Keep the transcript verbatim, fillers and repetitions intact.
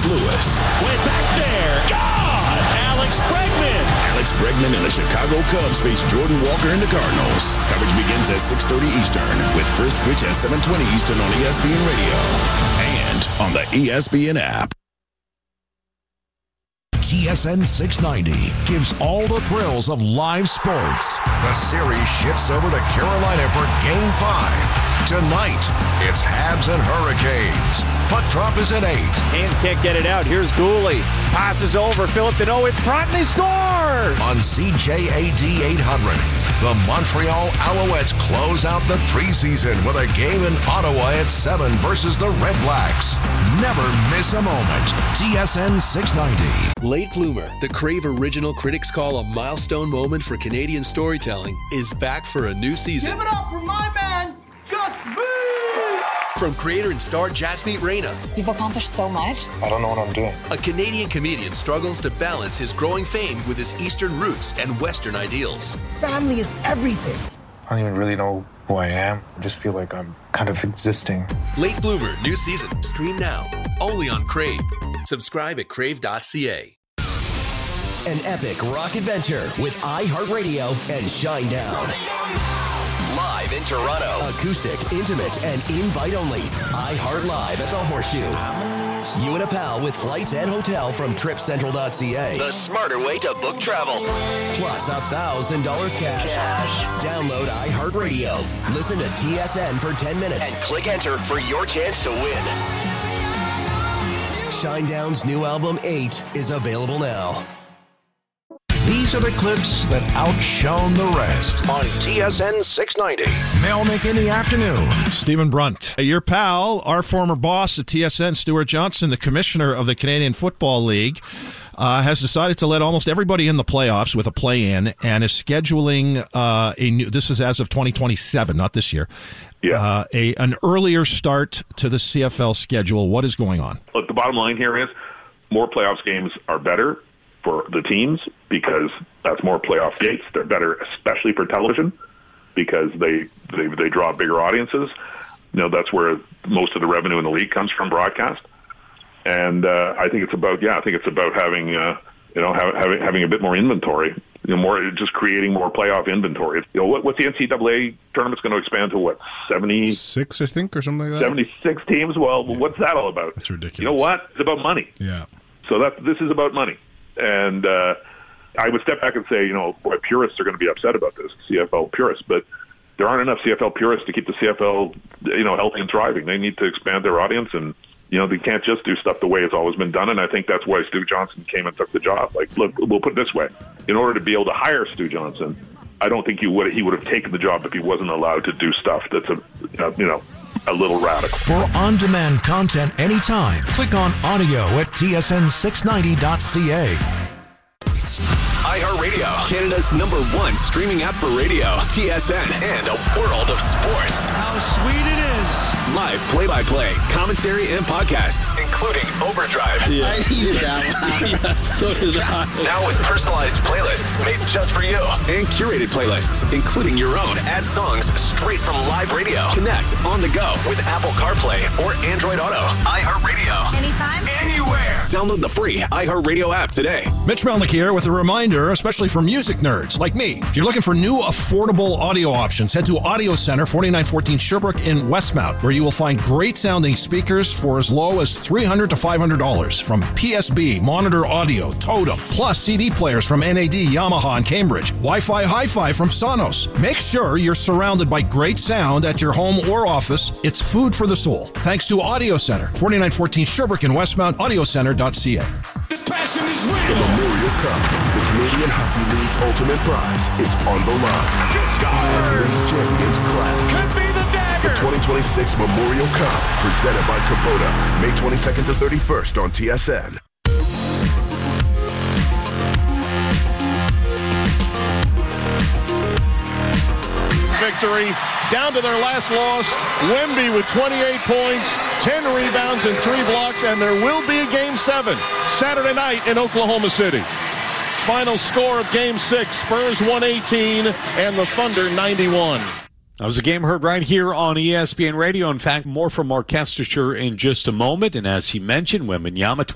Lewis. Way back there. God! Alex Bregman. Alex Bregman and the Chicago Cubs face Jordan Walker and the Cardinals. Coverage begins at six thirty Eastern with first pitch at seven twenty Eastern on E S P N Radio and on the E S P N app. T S N six ninety gives all the thrills of live sports. The series shifts over to Carolina for Game five. Tonight, it's Habs and Hurricanes. Puck drop is at eight. Canes can't get it out. Here's Gooley. Passes over. Philip Deneau in front, and they score! On C J A D eight hundred, the Montreal Alouettes close out the preseason with a game in Ottawa at seven versus the Red Blacks. Never miss a moment. T S N six ninety. Late Bloomer, the Crave original critics call a milestone moment for Canadian storytelling, is back for a new season. Give it up for my man, Just Me! From creator and star Jasmeet Reina. You've accomplished so much. I don't know what I'm doing. A Canadian comedian struggles to balance his growing fame with his Eastern roots and Western ideals. Family is everything. I don't even really know who I am. I just feel like I'm kind of existing. Late Bloomer, new season. Stream now. Only on Crave. Subscribe at crave dot c a. An epic rock adventure with iHeartRadio and Shinedown. Live in Toronto. Acoustic, intimate, and invite-only. iHeart Live at the Horseshoe. You and a pal with flights and hotel from trip central dot c a. The smarter way to book travel. Plus one thousand dollars cash. cash. Download iHeartRadio. Listen to T S N for ten minutes. And click enter for your chance to win. Shinedown's new album, eight, is available now. These are the clips that outshone the rest on T S N six ninety. Melnick in the afternoon. Stephen Brunt. Your pal, our former boss at T S N, Stuart Johnson, the commissioner of the Canadian Football League, uh, has decided to let almost everybody in the playoffs with a play-in and is scheduling uh, a new, this is as of twenty twenty-seven, not this year, yeah. uh, a an earlier start to the C F L schedule. What is going on? Look, the bottom line here is more playoffs games are better for the teams because that's more playoff dates. They're better, especially for television, because they, they they draw bigger audiences. You know, that's where most of the revenue in the league comes from, broadcast. And uh, I think it's about yeah, I think it's about having uh, you know ha- having having a bit more inventory, you know, more just creating more playoff inventory. You know, what, what's the N C double A tournament's going to expand to? What, seventy-six, I think, or something like that. seventy-six teams. Well, yeah. What's that all about? That's ridiculous. You know what? It's about money. Yeah. So that this is about money. And uh, I would step back and say, you know, boy, purists are going to be upset about this, C F L purists, but there aren't enough C F L purists to keep the C F L, you know, healthy and thriving. They need to expand their audience, and, you know, they can't just do stuff the way it's always been done, and I think that's why Stu Johnson came and took the job. Like, look, we'll put it this way. In order to be able to hire Stu Johnson, I don't think he would he would have taken the job if he wasn't allowed to do stuff that's, a you know, a little radical. For on-demand content anytime, click on audio at T S N six ninety dot c a. iHeartRadio, Canada's number one streaming app for radio, T S N, and a world of sports. How sweet it is. Live play-by-play, commentary, and podcasts, including Overdrive. Yeah. I needed that one. Yeah, so did I. Now with personalized playlists made just for you, and curated playlists, including your own. Add songs straight from live radio. Connect on the go with Apple CarPlay or Android Auto. iHeartRadio. Anytime, anywhere. Download the free iHeartRadio app today. Mitch Melnick here with a reminder, especially for music nerds like me. If you're looking for new, affordable audio options, head to Audio Center, forty-nine fourteen Sherbrooke in Westmount, where you will find great-sounding speakers for as low as three hundred dollars to five hundred dollars from P S B, Monitor Audio, Totem, plus C D players from N A D, Yamaha, and Cambridge, Wi-Fi Hi-Fi from Sonos. Make sure you're surrounded by great sound at your home or office. It's food for the soul. Thanks to Audio Center, forty-nine fourteen Sherbrooke in Westmount, audio center dot c a. This passion is real. The Memorial Cup, the Canadian Hockey League's ultimate prize, is on the line. As league champions clash. Could be the dagger. The twenty twenty-six Memorial Cup, presented by Kubota, May twenty-second to thirty-first on T S N. Victory down to their last loss. Wemby with twenty-eight points, ten rebounds, and three blocks, and there will be a game seven Saturday night in Oklahoma City. Final score of game six, Spurs one eighteen and the Thunder ninety-one. That was a game heard right here on E S P N Radio. In fact, more from Mark Kestecher in just a moment. And as he mentioned, Wembanyama